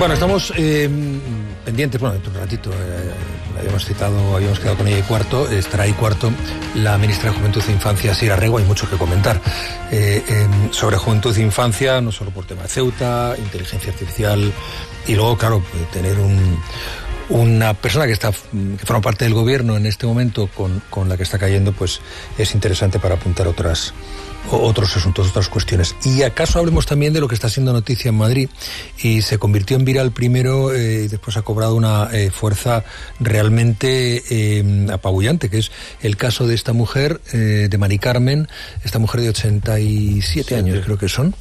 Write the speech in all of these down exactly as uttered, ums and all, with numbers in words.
Bueno, estamos eh, pendientes, bueno, un ratito, eh, habíamos citado, habíamos quedado con ella y cuarto, estará ahí cuarto la ministra de Juventud e Infancia, Sira Rego. Hay mucho que comentar eh, eh, sobre juventud e infancia, no solo por tema de Ceuta, inteligencia artificial, y luego, claro, tener un... una persona que está que forma parte del gobierno en este momento con, con la que está cayendo, pues es interesante para apuntar otras otros asuntos, otras cuestiones. Y acaso hablemos también de lo que está siendo noticia en Madrid, y se convirtió en viral primero eh, y después ha cobrado una eh, fuerza realmente eh, apabullante, que es el caso de esta mujer, eh, de Mari Carmen, esta mujer de ochenta y siete años, creo que son,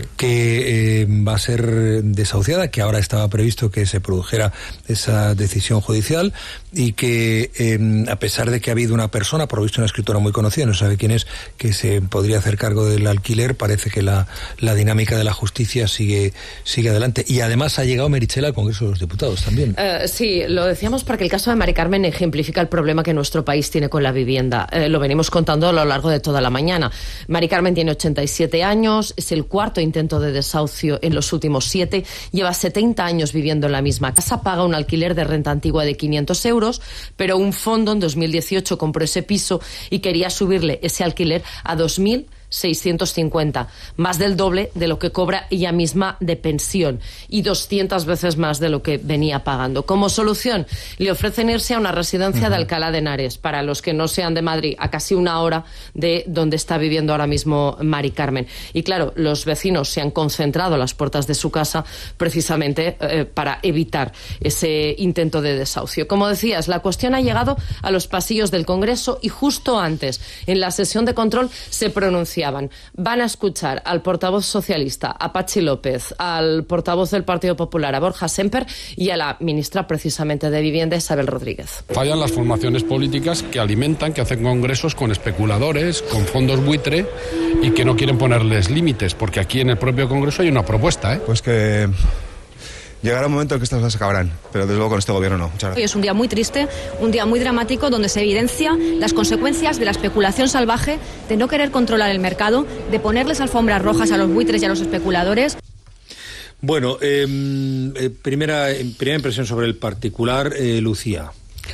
que eh, va a ser desahuciada, que ahora estaba previsto que se produjera esa decisión judicial, y que eh, a pesar de que ha habido una persona, por lo visto una escritora muy conocida, no se sabe quién es, que se podría hacer cargo del alquiler, parece que la, la dinámica de la justicia sigue sigue adelante. Y además ha llegado Meritxell al Congreso de los Diputados también. Uh, sí, lo decíamos porque el caso de Mari Carmen ejemplifica el problema que nuestro país tiene con la vivienda. Uh, lo venimos contando a lo largo de toda la mañana. Mari Carmen tiene ochenta y siete años, es el cuarto intento de desahucio en los últimos siete, lleva setenta años viviendo en la misma casa, paga un alquiler de renta antigua de quinientos euros, pero un fondo en dos mil dieciocho compró ese piso y quería subirle ese alquiler a dos mil seiscientos cincuenta, más del doble de lo que cobra ella misma de pensión y doscientas veces más de lo que venía pagando. Como solución, le ofrecen irse a una residencia uh-huh. de Alcalá de Henares, para los que no sean de Madrid, a casi una hora de donde está viviendo ahora mismo Mari Carmen. Y claro, los vecinos se han concentrado a las puertas de su casa precisamente eh, para evitar ese intento de desahucio. Como decías, la cuestión ha llegado a los pasillos del Congreso, y justo antes, en la sesión de control, se pronunció. Van a escuchar al portavoz socialista, a Patxi López, al portavoz del Partido Popular, a Borja Semper, y a la ministra precisamente de Vivienda, Isabel Rodríguez. Fallan las formaciones políticas que alimentan, que hacen congresos con especuladores, con fondos buitre, y que no quieren ponerles límites, porque aquí en el propio Congreso hay una propuesta, ¿eh? Pues que... llegará un momento en que estas cosas acabarán, pero desde luego con este gobierno no. Muchas gracias. Hoy es un día muy triste, un día muy dramático, donde se evidencia las consecuencias de la especulación salvaje, de no querer controlar el mercado, de ponerles alfombras rojas a los buitres y a los especuladores. Bueno, eh, eh, primera, primera impresión sobre el particular, eh, Lucía.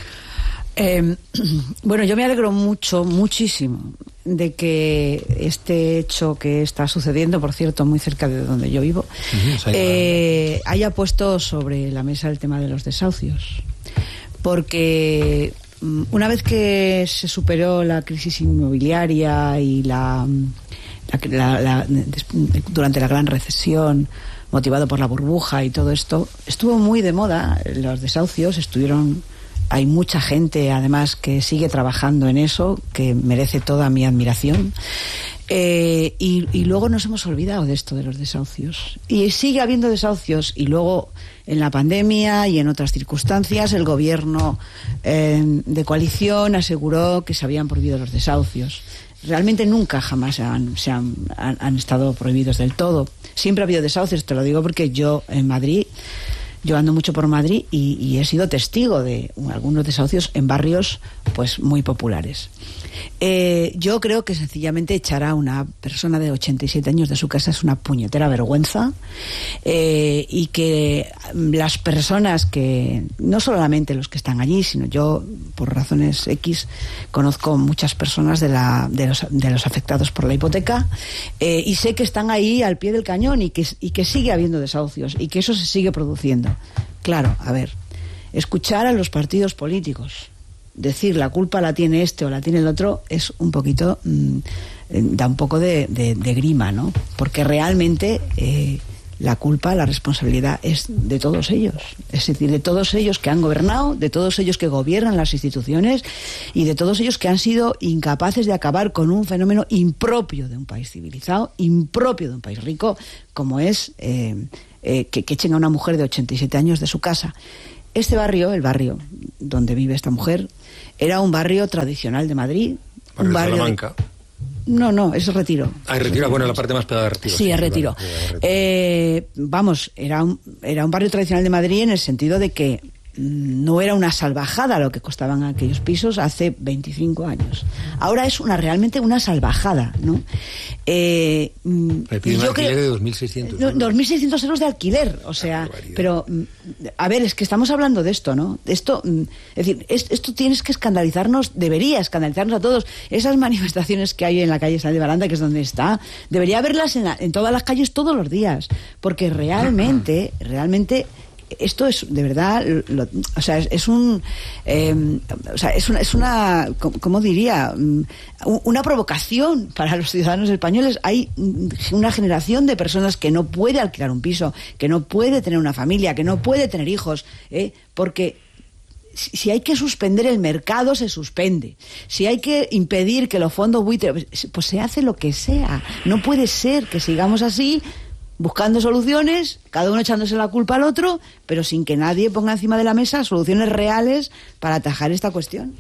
Eh, bueno, yo me alegro mucho, muchísimo, de que este hecho que está sucediendo, por cierto, muy cerca de donde yo vivo, uh-huh, eh, haya puesto sobre la mesa el tema de los desahucios. Porque una vez que se superó la crisis inmobiliaria y la, la, la, la durante la gran recesión, motivado por la burbuja y todo esto, estuvo muy de moda los desahucios, estuvieron... Hay mucha gente, además, que sigue trabajando en eso, que merece toda mi admiración. Eh, y, y luego nos hemos olvidado de esto de los desahucios. Y sigue habiendo desahucios. Y luego, en la pandemia y en otras circunstancias, el gobierno eh, de coalición aseguró que se habían prohibido los desahucios. Realmente nunca, jamás se han, se han, han, han estado prohibidos del todo. Siempre ha habido desahucios, te lo digo porque yo en Madrid... Yo ando mucho por Madrid y, y he sido testigo de algunos desahucios en barrios pues muy populares. Eh, yo creo que sencillamente echar a una persona de ochenta y siete años de su casa es una puñetera vergüenza, eh, y que las personas que, no solamente los que están allí, sino yo, por razones X, conozco muchas personas de, la, de, los, de los afectados por la hipoteca, eh, y sé que están ahí al pie del cañón y que, y que sigue habiendo desahucios y que eso se sigue produciendo. Claro, a ver, escuchar a los partidos políticos decir la culpa la tiene este o la tiene el otro es un poquito, mmm, da un poco de, de, de grima, ¿no? Porque realmente eh, la culpa, la responsabilidad es de todos ellos, es decir, de todos ellos que han gobernado, de todos ellos que gobiernan las instituciones y de todos ellos que han sido incapaces de acabar con un fenómeno impropio de un país civilizado, impropio de un país rico, como es eh, eh, que, que echen a una mujer de ochenta y siete años de su casa. Este barrio, el barrio donde vive esta mujer, era un barrio tradicional de Madrid. ¿Barrio un barrio de Salamanca? De... No, no, es Retiro. Ah, es Retiro, bueno, la parte más pegada de Retiro. Sí, es Retiro. Vale, Retiro. Eh, vamos, era un, era un barrio tradicional de Madrid en el sentido de que no era una salvajada lo que costaban aquellos pisos hace veinticinco años. Ahora es una realmente una salvajada, ¿no? Eh, Me pide un alquiler de dos mil seiscientos euros. dos mil seiscientos euros de alquiler, o sea, pero a ver, es que estamos hablando de esto, ¿no? Esto, es decir, es, esto tienes que escandalizarnos, debería escandalizarnos a todos. Esas manifestaciones que hay en la calle San de Baranda, que es donde está, debería haberlas en, la, en todas las calles todos los días, porque realmente, realmente esto es de verdad, lo, o sea, es, es un, eh, o sea, es una, es una, ¿cómo diría? Una provocación para los ciudadanos españoles. Hay una generación de personas que no puede alquilar un piso, que no puede tener una familia, que no puede tener hijos, ¿eh? Porque si hay que suspender el mercado, se suspende. Si hay que impedir que los fondos buitre, pues se hace lo que sea. No puede ser que sigamos así, buscando soluciones, cada uno echándose la culpa al otro, pero sin que nadie ponga encima de la mesa soluciones reales para atajar esta cuestión.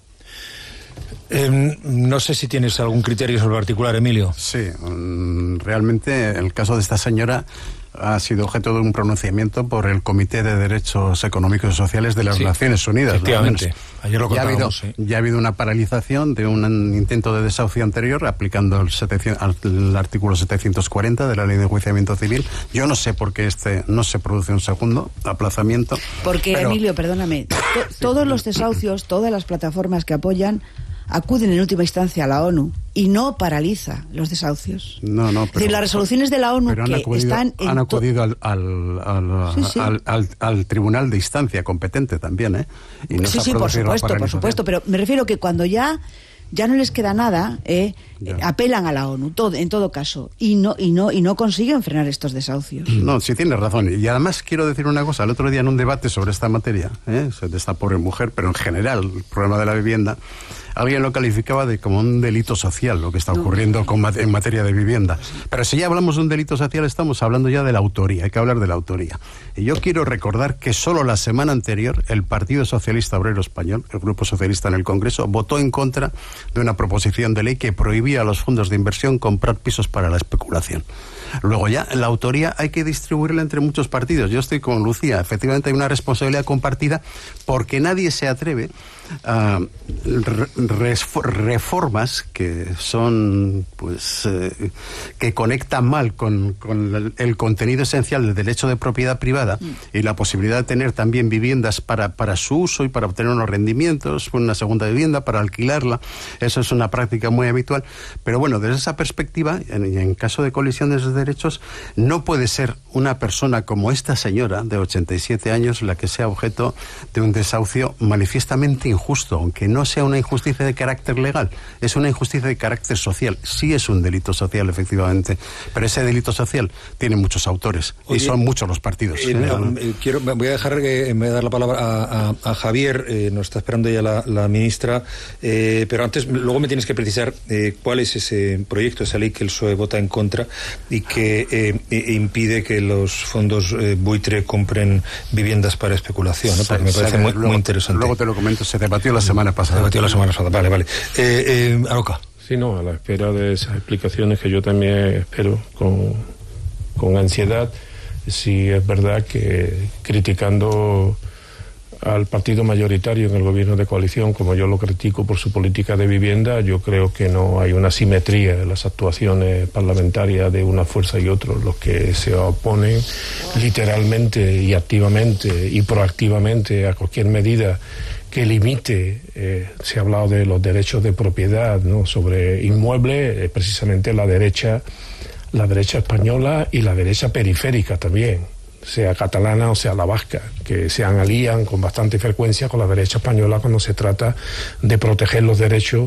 Eh, no sé si tienes algún criterio sobre el particular, Emilio. Sí, realmente el caso de esta señora ha sido objeto de un pronunciamiento por el Comité de Derechos Económicos y Sociales de las sí, Naciones Unidas. Efectivamente, ayer lo ya contábamos. Ha habido, sí. Ya ha habido una paralización de un intento de desahucio anterior aplicando el, setecientos, el artículo setecientos cuarenta de la Ley de Enjuiciamiento Civil. Yo no sé por qué este no se produce un segundo aplazamiento. Porque, pero... Emilio, perdóname, to, sí, todos los desahucios, todas las plataformas que apoyan acuden en última instancia a la ONU y no paraliza los desahucios. No, no, pero, es decir, las resoluciones de la ONU que acudido, están en han acudido al, al, al, sí, sí. Al, al, al tribunal de instancia competente también, ¿eh? Y no sí, sí, por supuesto, por supuesto, pero me refiero que cuando ya ya no les queda nada, eh, eh, apelan a la ONU, todo, en todo caso, y no y no y no consiguen frenar estos desahucios. No, sí tienes razón. Y además quiero decir una cosa, el otro día en un debate sobre esta materia, ¿eh? de esta pobre mujer, pero en general el problema de la vivienda, alguien lo calificaba de como un delito social, lo que está ocurriendo no. con, en materia de vivienda. Pero si ya hablamos de un delito social, estamos hablando ya de la autoría, hay que hablar de la autoría. Y yo quiero recordar que solo la semana anterior el Partido Socialista Obrero Español, el Grupo Socialista en el Congreso, votó en contra de una proposición de ley que prohibía a los fondos de inversión comprar pisos para la especulación. Luego ya, la autoría hay que distribuirla entre muchos partidos. Yo estoy con Lucía, efectivamente hay una responsabilidad compartida porque nadie se atreve a reformas que son, pues, eh, que conectan mal con, con el, el contenido esencial del derecho de propiedad privada mm. y la posibilidad de tener también viviendas para, para su uso y para obtener unos rendimientos, una segunda vivienda, para alquilarla. Eso es una práctica muy habitual. Pero bueno, desde esa perspectiva, en, en caso de colisiones de derechos, no puede ser una persona como esta señora de ochenta y siete años la que sea objeto de un desahucio manifiestamente injusto, aunque no sea una injusticia de carácter legal, es una injusticia de carácter social. Sí es un delito social, efectivamente, pero ese delito social tiene muchos autores. Oye, y son muchos los partidos. Eh, ¿eh? Eh, quiero, voy a dejar que me voy a dar la palabra a, a, a Javier, eh, nos está esperando ya la, la ministra, eh, pero antes, luego me tienes que precisar eh, cuál es ese proyecto, esa ley que el P S O E vota en contra y que eh, impide que los fondos eh, buitre compren viviendas para especulación, ¿no? Porque me parece muy, luego, muy interesante. Luego te lo comento, se debatió la semana pasada. Se debatió la semana pasada, vale, vale. Eh, eh, Aroca. Sí, no, a la espera de esas explicaciones que yo también espero con, con ansiedad. Sí es verdad que criticando al partido mayoritario en el gobierno de coalición, como yo lo critico por su política de vivienda, yo creo que no hay una simetría en las actuaciones parlamentarias de una fuerza y otra. Los que se oponen literalmente y activamente y proactivamente a cualquier medida que limite, eh, se ha hablado de los derechos de propiedad, ¿no?, sobre inmuebles, eh, precisamente la derecha, la derecha española y la derecha periférica también, sea catalana o sea la vasca, que se alían con bastante frecuencia con la derecha española cuando se trata de proteger los derechos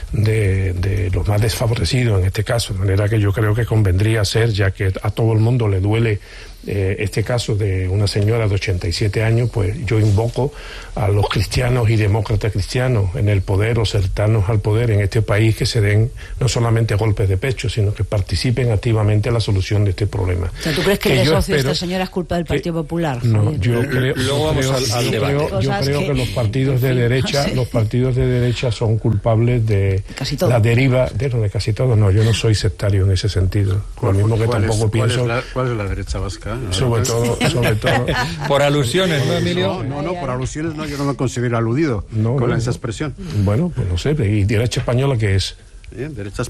de, de los más desfavorecidos en este caso, de manera que yo creo que convendría ser, ya que a todo el mundo le duele eh, este caso de una señora de ochenta y siete años, pues yo invoco a los cristianos y demócratas cristianos en el poder o cercanos al poder en este país que se den no solamente golpes de pecho, sino que participen activamente en la solución de este problema. O sea, ¿tú crees que, que el desahucio de esta señora es culpa del Partido que, Popular? No, yo Javier? creo, Luego vamos creo, al, al yo debate. creo, yo creo que, que los partidos de derecha, no sé. los partidos de derecha son culpables de casi todo. La deriva, de, no, de casi todo, no, yo no soy sectario en ese sentido. Lo mismo que tampoco es, pienso. ¿cuál es, la, ¿Cuál es la derecha vasca? Sobre todo, sobre todo. Por alusiones, ¿no, Emilio? No, no, no, por alusiones no, yo no me considero aludido no, con no, esa expresión. Bueno, pues no sé, ¿y derecha española qué es? ¿Eh? Derecha